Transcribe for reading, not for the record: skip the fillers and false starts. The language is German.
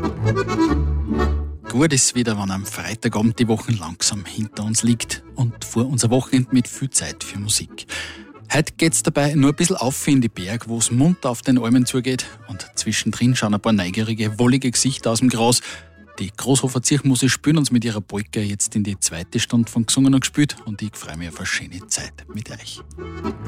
Gut ist wieder, wenn am Freitagabend die Woche langsam hinter uns liegt und vor unser Wochenende mit viel Zeit für Musik. Heute geht's dabei nur ein bisschen auf in die Berg, wo es munter auf den Almen zugeht und zwischendrin schauen ein paar neugierige, wollige Gesichter aus dem Gras. Die Großhofer Zirchmusik spielen uns mit ihrer Polka jetzt in die zweite Stunde von Gesungen und gespielt und ich freue mich auf eine schöne Zeit mit euch.